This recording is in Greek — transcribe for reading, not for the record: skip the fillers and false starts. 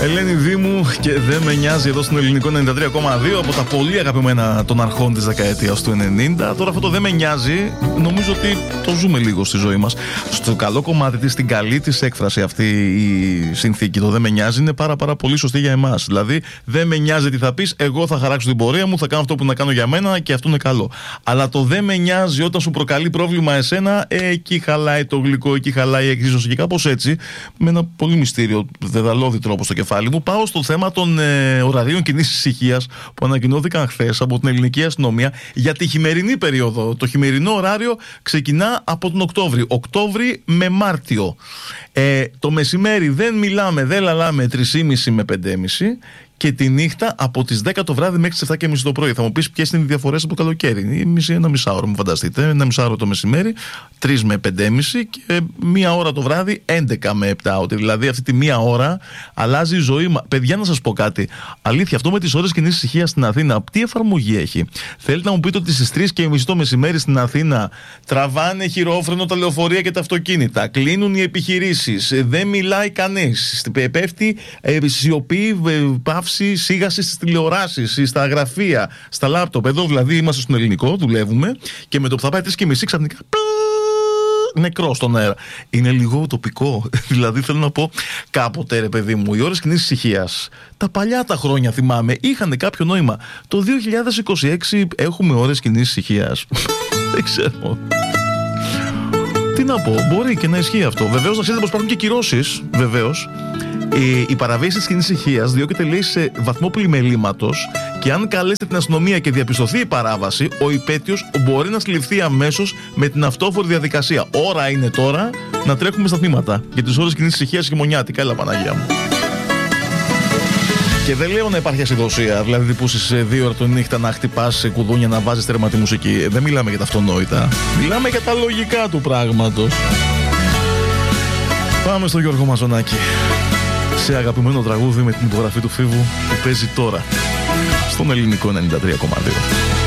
Ελένη Δήμου και δεν με νοιάζει εδώ στον ελληνικό 93,2 από τα πολύ αγαπημένα των αρχών της δεκαετίας του 90. Τώρα αυτό το δεν με νοιάζει, νομίζω ότι το ζούμε λίγο στη ζωή μας. Στο καλό κομμάτι της, στην καλή της έκφραση αυτή η συνθήκη, το δεν με νοιάζει, είναι πάρα πολύ σωστή για εμάς. Δηλαδή, δεν με νοιάζει τι θα πεις, εγώ θα χαράξω την πορεία μου, θα κάνω αυτό που να κάνω για μένα και αυτό είναι καλό. Αλλά το δεν με νοιάζει όταν σου προκαλεί πρόβλημα εσένα, εκεί χαλάει το γλυκό, εκεί χαλάει η εκδήλωση και κάπως έτσι, με ένα πολύ μυστήριο, δεδαλώδη τρόπο στο κεφάλι μου, πάω στο θέμα των ωραρίων κοινής ησυχίας που ανακοινώθηκαν χθες από την ελληνική αστυνομία για τη χειμερινή περίοδο. Το χειμερινό ωράριο ξεκινά από τον Οκτώβρη με Μάρτιο. Το μεσημέρι δεν μιλάμε, δεν λαλάμε 3,5 με 5,5 και τη νύχτα από τις 10 το βράδυ μέχρι τις 7,5 το πρωί. Θα μου πεις ποιες είναι οι διαφορές από το καλοκαίρι. Ένα μισάωρο, μου φανταστείτε. Ένα μισάωρο το μεσημέρι, 3 με 5,5 και μία ώρα το βράδυ, 11 με 7. Δηλαδή αυτή τη μία ώρα αλλάζει η ζωή μας. Παιδιά, να σας πω κάτι. Αλήθεια, αυτό με τις ώρες κοινής ησυχίας στην Αθήνα, τι εφαρμογή έχει? Θέλετε να μου πείτε ότι στις 3,5 το μεσημέρι στην Αθήνα τραβάνε χειρόφρενο τα λεωφορεία και τα αυτοκίνητα, κλείνουν οι επιχειρήσεις, δεν μιλάει κανείς, πέφτει σιωπή, παύση, σίγαση στις τηλεοράσεις, στα γραφεία, στα λάπτοπ. Εδώ δηλαδή είμαστε στον ελληνικό, δουλεύουμε και με το που θα πάει 3,5 ξαφνικά νεκρό στον αέρα. Είναι λίγο ουτοπικό. Δηλαδή θέλω να πω, κάποτε ρε παιδί μου, οι ώρες κοινής ησυχίας, τα παλιά τα χρόνια θυμάμαι, είχαν κάποιο νόημα. Το 2026 έχουμε ώρες κοινής ησυχίας. Δεν ξέρω. Τι να πω, μπορεί και να ισχύει αυτό. Βεβαίως, να ξέρετε πως υπάρχουν και κυρώσεις. Βεβαίως. Η παραβίαση της κοινής ησυχίας διώκεται, λέει, σε βαθμό πλημελήματος και αν καλέσετε την αστυνομία και διαπιστωθεί η παράβαση, ο υπέτειος μπορεί να συλληφθεί αμέσως με την αυτόφορη διαδικασία. Ώρα είναι τώρα να τρέχουμε στα τμήματα για τις ώρες κοινής ησυχίας χειμωνιάτικα. Έλα, Παναγία μου. Και δεν λέω να υπάρχει ασυδοσία, δηλαδή που στις 2 ώρα τη νύχτα να χτυπάς κουδούνια, να βάζεις τέρμα τη μουσική. Δεν μιλάμε για τα αυτονόητα. Μιλάμε για τα λογικά του πράγματος. Πάμε στο Γιώργο Μαζονάκη. Σε αγαπημένο τραγούδι με την υπογραφή του Φίβου που παίζει τώρα στον ελληνικό 93,2.